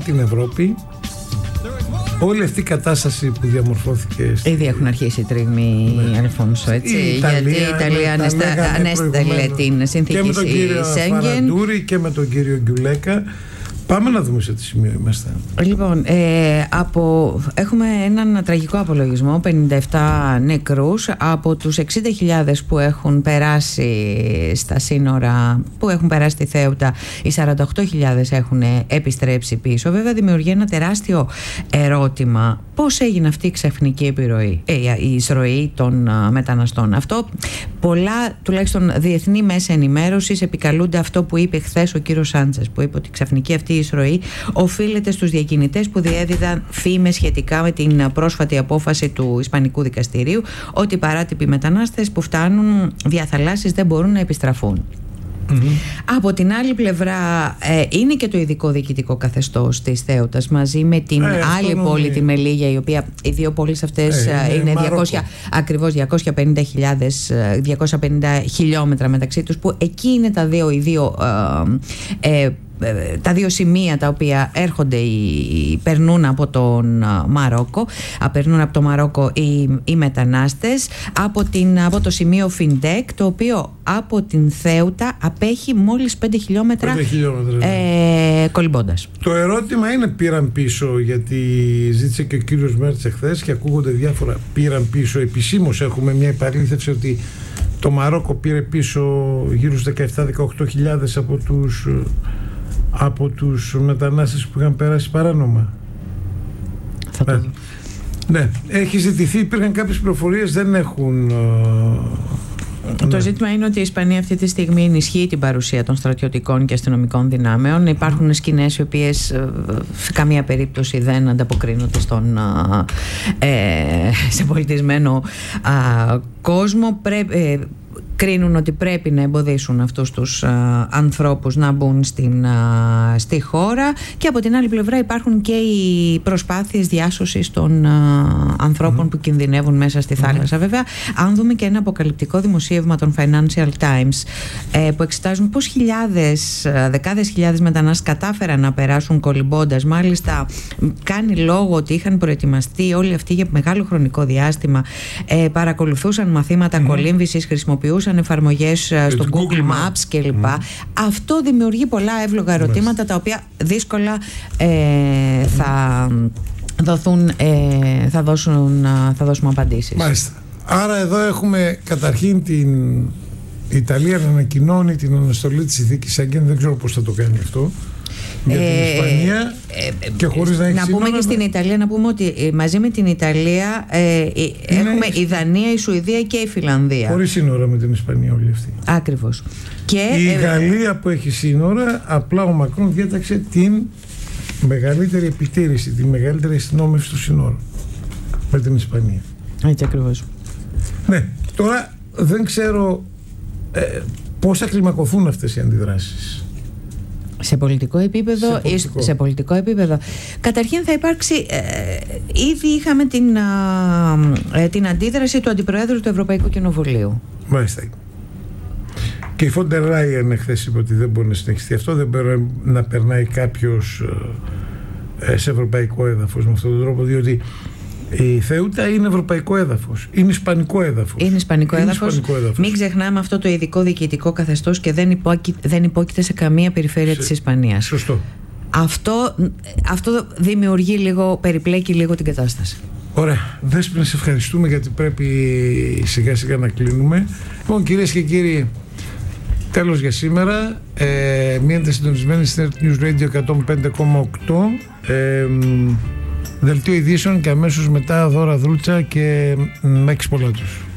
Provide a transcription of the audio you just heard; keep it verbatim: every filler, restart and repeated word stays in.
την Ευρώπη όλη αυτή η κατάσταση που διαμορφώθηκε. Ήδη έχουν αρχίσει οι τρίγμοι, ναι. Αλφόνσο, έτσι. Η Ιταλία, γιατί η Ιταλία ανέστελε την συνθήκη και με τον κύριο Φαραντούρη και με τον κύριο Γκιουλέκα. Πάμε να δούμε σε τι σημείο είμαστε. Λοιπόν, ε, από, έχουμε έναν τραγικό απολογισμό, πενήντα επτά νεκρούς. Από τους εξήντα χιλιάδες που έχουν περάσει στα σύνορα, που έχουν περάσει τη Θέουτα, οι σαράντα οκτώ χιλιάδες έχουν επιστρέψει πίσω. Βέβαια δημιουργεί ένα τεράστιο ερώτημα. Πώς έγινε αυτή η ξαφνική επιρροή, ε, η εισρωή των α, μεταναστών? Αυτό πολλά, τουλάχιστον διεθνή μέσα ενημέρωσης, επικαλούνται αυτό που είπε χθες ο κύριος Σάντσες, που είπε ότι η ξαφνική αυτή η εισρωή οφείλεται στους διακινητές που διέδιδαν φήμες σχετικά με την πρόσφατη απόφαση του Ισπανικού Δικαστηρίου ότι οι παράτυποι μετανάστες που φτάνουν δια θαλάσσης δεν μπορούν να επιστραφούν. Mm-hmm. Από την άλλη πλευρά ε, είναι και το ειδικό διοικητικό καθεστώς της Θέουτας μαζί με την ε, άλλη πόλη, τη Μελίγια, η οποία οι δύο πόλεις αυτές ε, είναι, είναι διακόσια, ακριβώς διακόσιες πενήντα χιλιάδες, διακόσια πενήντα χιλιόμετρα μεταξύ τους, που εκεί είναι τα δύο, οι δύο ε, ε, τα δύο σημεία τα οποία έρχονται οι, περνούν από τον Μαρόκο, περνούν από το Μαρόκο οι, οι μετανάστες από, την, από το σημείο Φιντέκ, το οποίο από την Θέουτα απέχει μόλις πέντε χιλιόμετρα, πέντε χιλιόμετρα ε, κολυμπώντας. Το ερώτημα είναι, πήραν πίσω, γιατί ζήτησε και ο κύριος Μέρτς εχθές και ακούγονται διάφορα, πήραν πίσω επισήμως? Έχουμε μια επαλήθευση ότι το Μαρόκο πήρε πίσω γύρω στους δεκαεπτά με δεκαοκτώ χιλιάδες από τους από τους μετανάστες που είχαν περάσει παράνομα. Θα το... ναι. ναι, έχει ζητηθεί, υπήρχαν κάποιες πληροφορίες, δεν έχουν... Το ναι. ζήτημα είναι ότι η Ισπανία αυτή τη στιγμή ενισχύει την παρουσία των στρατιωτικών και αστυνομικών δυνάμεων. Υπάρχουν σκηνές οι οποίες σε καμία περίπτωση δεν ανταποκρίνονται στον, ε, σε πολιτισμένο α, κόσμο. Πρέπει... Ε, κρίνουν ότι πρέπει να εμποδίσουν αυτούς τους α, ανθρώπους να μπουν στην, α, στη χώρα, και από την άλλη πλευρά υπάρχουν και οι προσπάθειες διάσωσης των α, ανθρώπων mm. που κινδυνεύουν μέσα στη θάλασσα. Mm. Βέβαια, αν δούμε και ένα αποκαλυπτικό δημοσίευμα των Financial Times ε, που εξετάζουν πώς χιλιάδες, δεκάδες χιλιάδες μετανάστες κατάφεραν να περάσουν κολυμπώντας, μάλιστα κάνει λόγο ότι είχαν προετοιμαστεί όλοι αυτοί για μεγάλο χρονικό διάστημα, ε, παρακολουθούσαν μαθήματα mm. κολύμβησης, χρησιμοποιούσαν εφαρμογές στο Google Maps κλπ. Mm. Αυτό δημιουργεί πολλά εύλογα ερωτήματα mm. τα οποία δύσκολα ε, θα δοθούν, ε, θα, δώσουν, θα δώσουμε απαντήσεις. Μάλιστα. Άρα εδώ έχουμε καταρχήν την Ιταλία να ανακοινώνει την αναστολή της συνθήκης Σέγγεν. Δεν ξέρω πώς θα το κάνει αυτό για την ε, Ισπανία ε, και χωρίς να έχει να σύνορα. πούμε και στην Ιταλία, να πούμε ότι μαζί με την Ιταλία ε, ε, έχουμε η Δανία, η Σουηδία και η Φιλανδία. Χωρίς σύνορα με την Ισπανία όλοι αυτοί. Ακριβώς. Και, η ε, Γαλλία που έχει σύνορα, απλά ο Μακρόν διέταξε την μεγαλύτερη επιτήρηση, τη μεγαλύτερη αστυνόμευση του σύνορου με την Ισπανία. Έτσι ακριβώς. Ναι, τώρα δεν ξέρω ε, πώς θα κλιμακωθούν αυτές οι αντιδράσεις. Σε πολιτικό επίπεδο, σε πολιτικό, σε πολιτικό επίπεδο. Καταρχήν θα υπάρξει, ε, ήδη είχαμε την, ε, την αντίδραση του Αντιπροέδρου του Ευρωπαϊκού Κοινοβουλίου. Μάλιστα. Και η Φόντερ Ράιεν εχθές είπε ότι δεν μπορεί να συνεχιστεί αυτό, δεν μπορεί να περνάει κάποιος ε, σε ευρωπαϊκό έδαφος με αυτόν τον τρόπο, διότι η Θέουτα είναι ευρωπαϊκό έδαφος. Είναι ισπανικό έδαφος. Είναι ισπανικό, είναι έδαφος. ισπανικό έδαφος. Μην ξεχνάμε αυτό το ειδικό διοικητικό καθεστώς και δεν, υπόκει, δεν υπόκειται σε καμία περιφέρεια σε... της Ισπανίας. Σωστό. Αυτό, αυτό δημιουργεί λίγο, περιπλέκει λίγο την κατάσταση. Ωραία. Δέσποινα, σε ευχαριστούμε, γιατί πρέπει σιγά σιγά να κλείνουμε. Λοιπόν, κυρίες και κύριοι, τέλος για σήμερα. Ε, μείνετε συντονισμένοι στην News Radio εκατόν πέντε κόμμα οκτώ. Ε, Δελτίο ειδήσεων και αμέσως μετά δώρα δούλτσα και Μέξ πολλά τους.